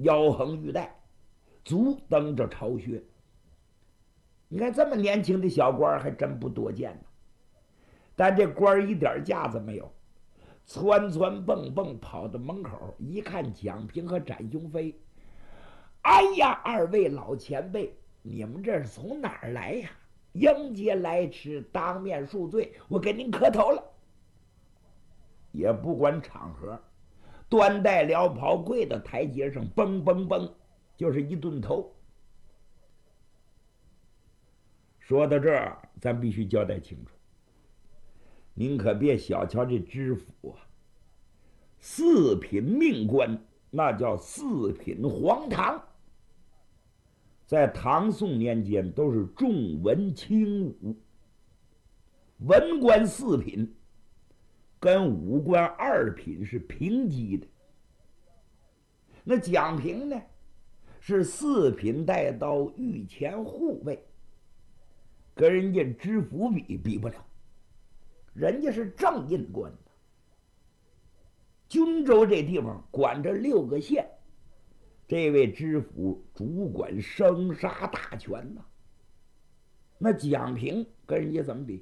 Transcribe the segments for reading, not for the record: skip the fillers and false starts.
腰横玉带，足蹬着朝靴。你看这么年轻的小官还真不多见呢。但这官一点架子没有，窜窜蹦蹦跑到门口，一看蒋平和展雄飞，哎呀，二位老前辈，你们这是从哪儿来呀？迎接来迟，当面恕罪，我给您磕头了。也不管场合，端带撩袍跪到台阶上，嘣嘣嘣，就是一顿头。说到这儿，咱必须交代清楚，您可别小瞧这知府啊，四品命官，那叫四品黄堂。在唐宋年间都是重文轻武，文官四品跟武官二品是平级的。那蒋平呢，是四品带刀御前护卫，跟人家知府比不了，人家是正印官的。均州这地方管着6个县，这位知府主管生杀大权呐。那蒋平跟人家怎么比？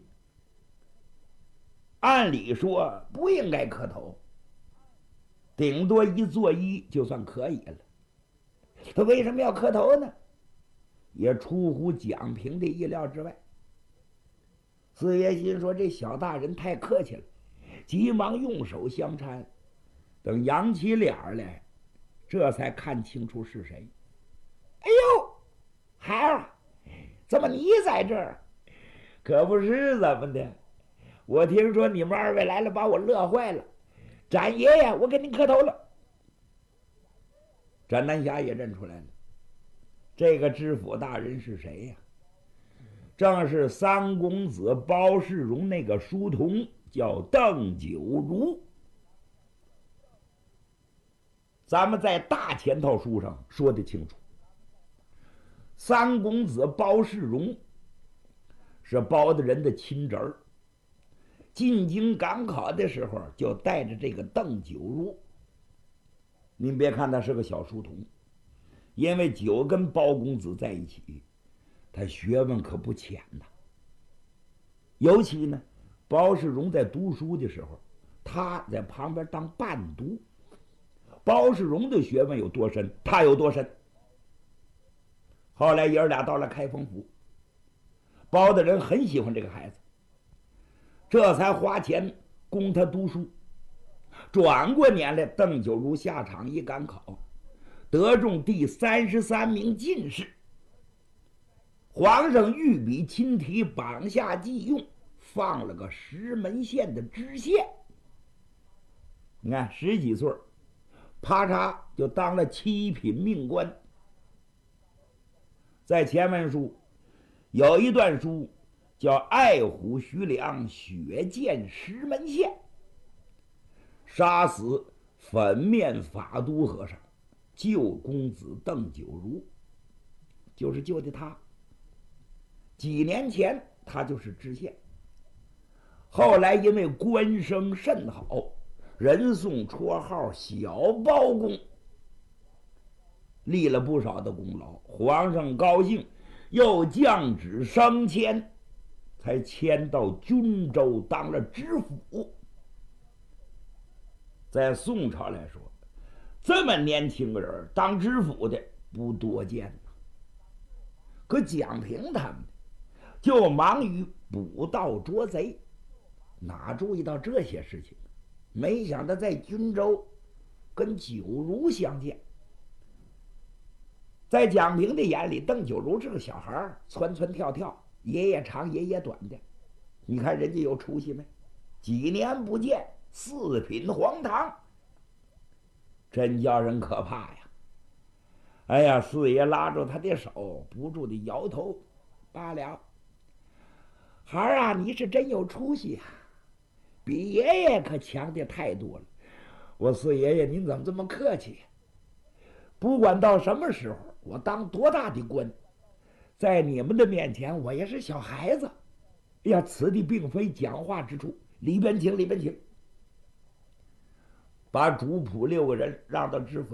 按理说不应该磕头，顶多一作揖就算可以了。他为什么要磕头呢？也出乎蒋平的意料之外。四爷心说这小大人太客气了，急忙用手相搀，等扬起脸来，这才看清楚是谁。哎呦，孩儿，怎么你在这儿？可不是怎么的，我听说你们二位来了，把我乐坏了。展爷爷，我给您磕头了。展南侠也认出来了，这个知府大人是谁呀？正是三公子包世荣那个书童，叫邓九如。咱们在大前套书上说得清楚，三公子包世荣是包大人的亲侄儿，进京赶考的时候就带着这个邓九如。您别看他是个小书童，因为九跟包公子在一起，他学问可不浅呐。尤其呢，包世荣在读书的时候，他在旁边当伴读。包世荣的学问有多深，他有多深。后来爷儿俩到了开封府，包大人很喜欢这个孩子，这才花钱供他读书。转过年来，邓九如下场一赶考，得中第33名进士。皇上御笔亲题，榜下记用，放了个石门县的知县。你看10几岁，啪嚓就当了7品命官。在前文书有一段书叫爱虎徐良，血溅石门县，杀死粉面法都和尚救公子邓九如，就是救的他。几年前他就是知县，后来因为官声甚好，人送绰号小包公，立了不少的功劳。皇上高兴，又降旨升迁，才迁到均州当了知府。在宋朝来说，这么年轻个人当知府的不多见呐。可蒋平他们就忙于捕盗捉贼，哪注意到这些事情？没想到在均州跟九如相见。在蒋平的眼里，邓九如是个小孩，窜窜跳跳，爷爷长爷爷短的。你看人家有出息没？几年不见，4品黄堂，真叫人可怕呀！哎呀，四爷拉住他的手，不住的摇头罢了。孩儿啊，你是真有出息啊，比爷爷可强的太多了。我四爷爷您怎么这么客气？不管到什么时候，我当多大的官，在你们的面前我也是小孩子。哎呀，此地并非讲话之处，里边请，里边请。把主仆6个人让到知府